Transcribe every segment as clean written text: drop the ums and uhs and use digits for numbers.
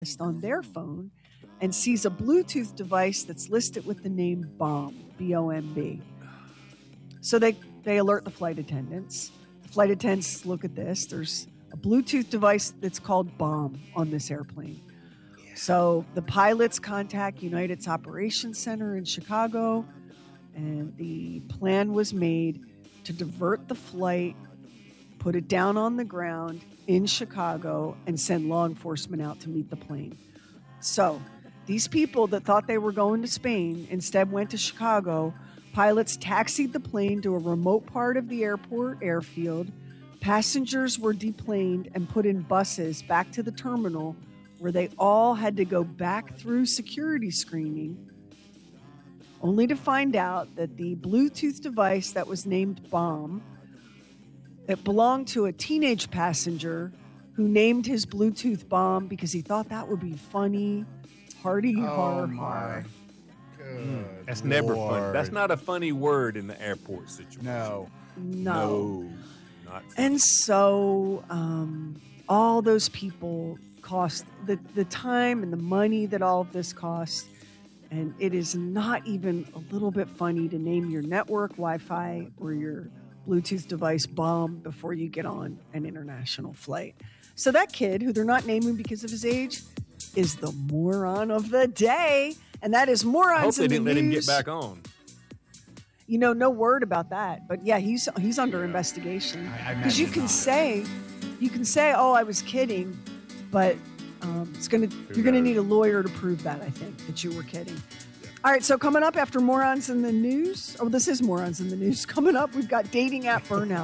on their phone and sees a Bluetooth device that's listed with the name BOMB, B-O-M-B. So they alert the flight attendants. The flight attendants look at this. There's a Bluetooth device that's called BOMB on this airplane. So the pilots contact United's operations center in Chicago, and the plan was made to divert the flight, put it down on the ground in Chicago, and send law enforcement out to meet the plane. So these people that thought they were going to Spain instead went to Chicago. Pilots taxied the plane to a remote part of the airfield. Passengers were deplaned and put in buses back to the terminal, where they all had to go back through security screening, only to find out that the Bluetooth device that was named BOMB, it belonged to a teenage passenger who named his Bluetooth BOMB because he thought that would be funny. Hardy har har. That's never funny. That's not a funny word in the airport situation. No. Not funny. And so all those people cost the time and the money that all of this costs. And it is not even a little bit funny to name your network Wi-Fi or your Bluetooth device BOMB before you get on an international flight. So that kid, who they're not naming because of his age, is the moron of the day. And that is morons in the news. I hope they didn't let him get back on. You know, no word about that. But yeah, he's under investigation. Because you can say, oh, I was kidding, but you're gonna need a lawyer to prove that, I think, that you were kidding. Yeah. All right, so coming up after Morons in the News, this is Morons in the News. Coming up, we've got dating app burnout.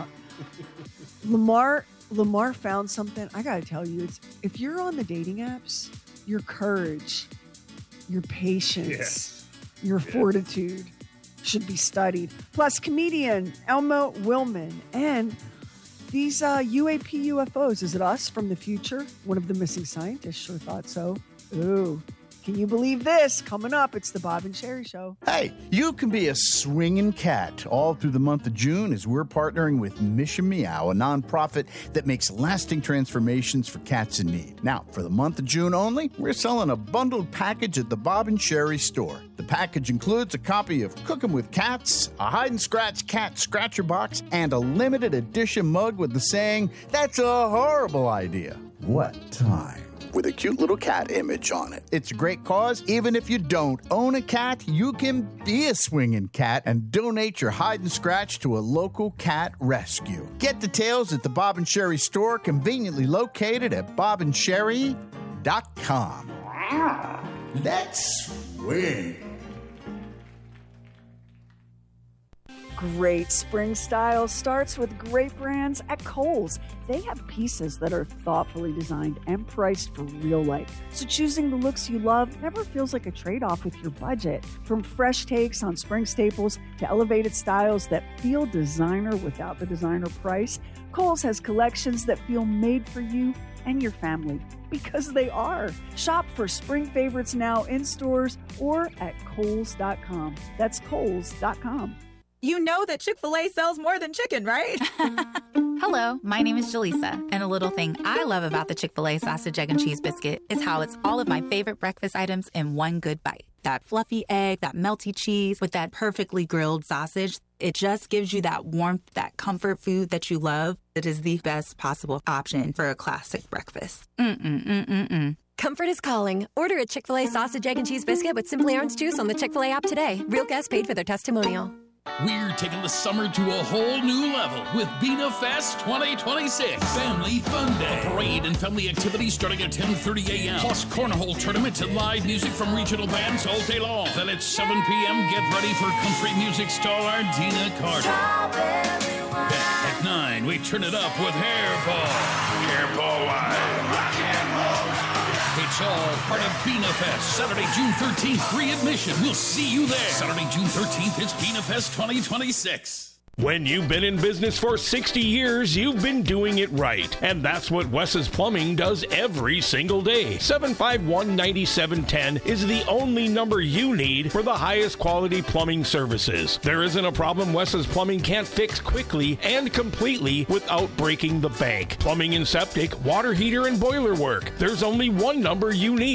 Lamar found something. I gotta tell you, if you're on the dating apps, your courage, your patience, your fortitude should be studied. Plus, comedian Elmo Willman and these UAP UFOs. Is it us from the future? One of the missing scientists sure thought so. Ooh. Can you believe this? Coming up, it's the Bob and Sherry Show. Hey, you can be a swinging cat all through the month of June as we're partnering with Mission Meow, a nonprofit that makes lasting transformations for cats in need. Now, for the month of June only, we're selling a bundled package at the Bob and Sherry store. The package includes a copy of Cooking with Cats, a hide-and-scratch cat scratcher box, and a limited edition mug with the saying, "That's a horrible idea. What time?" with a cute little cat image on it. It's a great cause. Even if you don't own a cat, you can be a swinging cat and donate your hide and scratch to a local cat rescue. Get details at the Bob and Sherry store, conveniently located at bobandsherry.com. Let's swing. Great spring style starts with great brands at Kohl's. They have pieces that are thoughtfully designed and priced for real life. So choosing the looks you love never feels like a trade-off with your budget. From fresh takes on spring staples to elevated styles that feel designer without the designer price, Kohl's has collections that feel made for you and your family, because they are. Shop for spring favorites now in stores or at Kohls.com. That's Kohls.com. You know that Chick-fil-A sells more than chicken, right? Hello, my name is Jaleesa, and a little thing I love about the Chick-fil-A sausage, egg, and cheese biscuit is how it's all of my favorite breakfast items in one good bite. That fluffy egg, that melty cheese with that perfectly grilled sausage. It just gives you that warmth, that comfort food that you love. It is the best possible option for a classic breakfast. Comfort is calling. Order a Chick-fil-A sausage, egg, and cheese biscuit with Simply Orange Juice on the Chick-fil-A app today. Real guests paid for their testimonial. We're taking the summer to a whole new level with Bina Fest 2026. Family Fun Day. A parade and family activities starting at 10:30 a.m. Plus cornhole tournaments and live music from regional bands all day long. Then at 7 p.m., get ready for country music star Dina Carter. At 9, we turn it up with Hairball. Hairball Live. Rock and roll. It's all part of Bina Fest, Saturday, June 13th, free admission. We'll see you there. Saturday, June 13th, it's Bina Fest 2026. When you've been in business for 60 years, you've been doing it right. And that's what Wes's Plumbing does every single day. 751-9710 is the only number you need for the highest quality plumbing services. There isn't a problem Wes's Plumbing can't fix quickly and completely without breaking the bank. Plumbing and septic, water heater, and boiler work. There's only one number you need.